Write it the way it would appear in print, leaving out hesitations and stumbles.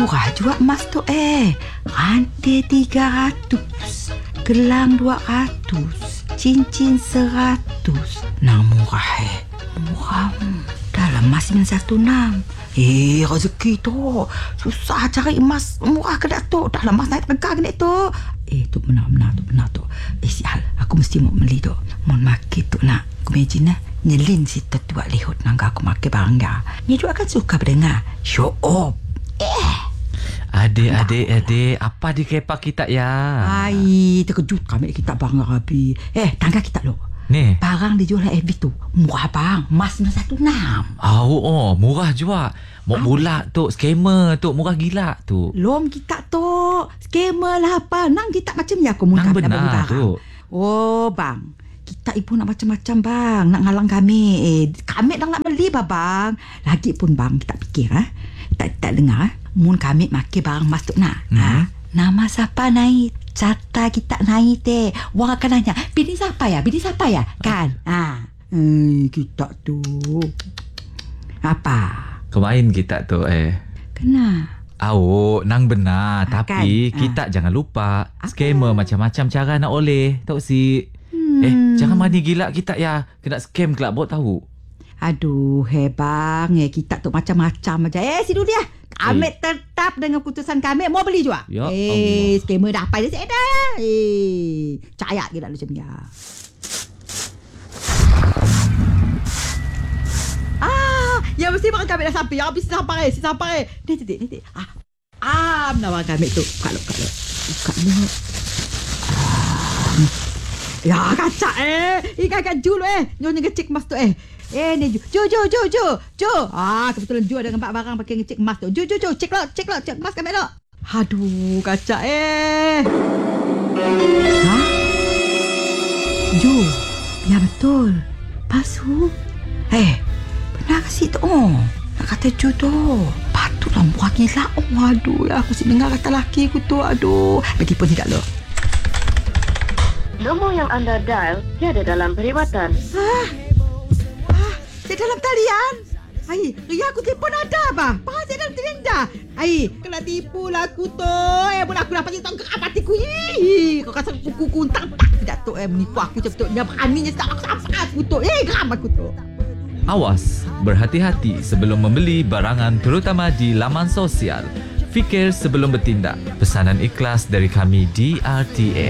Murah juga emas tu Rantai 300, gelang 200, cincin 100. Nang murah Murah. Dalam emas 916. Rezeki tu. Susah cari emas murah ke Datuk. Dalam emas naik tegak ke tu. Tu benar tu. Sial, aku mesti mau beli tu. Mau makin tu nak. Aku imagine nyelin si tetua lihut nangga aku makan barang dia. Ni juga kan suka berdengar show off. Adik, apa di kepak kita ya? Terkejut kami kita barang rabi. Tangga kita lo. Ni. Barang dijual FB tu. Murah bang. Emas 916. Murah juga. Mau pula tu scammer tu murah gila tu. Lom kita tu. Scammer lah apa. Nang kita macam ya aku nang benar tu. Bang. Kita ibu nak macam-macam bang. Nak ngalang kami. Kami dah nak beli bang. Lagi pun bang kita fikir tak dengar mun kami makan barang emas tu nak. Nama siapa naik? Carta kita naik Wang akan nanya, bini siapa ya? Kan? Kita tu. Apa? Kemain kita tu Kena? nang benar. Tapi kita jangan lupa scammer macam-macam cara nak oleh. Tahu si jangan mani gila kita ya. Kena scam kelak buat tahu. Aduh, bang. Kita tu macam-macam aja. Si dulu dia. Kami tetap dengan keputusan kami. Mau beli juga. Ya scammer dah apa dia saya dah. Cayak gila macam dia. Ya mesti bang kami dah sampai. Ya habis sampai. Ni. Nama kami tu. Buka lo. Ya kacak Ikan Ju lo Nyonya ngecek emas tu ni Ju kebetulan Ju ada nampak barang pakai ngecek emas tu. Ju cek emas kami lo. Aduh kacak Ju, ya betul. Pasu benar kasih tu nak kata Ju tu. Patutlah buah gila. Aduh aku si dengar kata laki aku tu. Aduh begipun tidak lo. Nombor yang anda dial tiada dalam perkhidmatan. Saya dalam talian. Ria aku telefon ada apa? Saya dalam talian dah. Kena tipu lah aku tu. Pun aku dapat tahu ke apa hatiku. Kau rasa kuku tak tidak tu menipu aku macam tu. Dia beraninya sampai aku tu. Geram aku tu. Awas, berhati-hati sebelum membeli barangan terutama di laman sosial. Fikir sebelum bertindak. Pesanan ikhlas dari kami di RTA.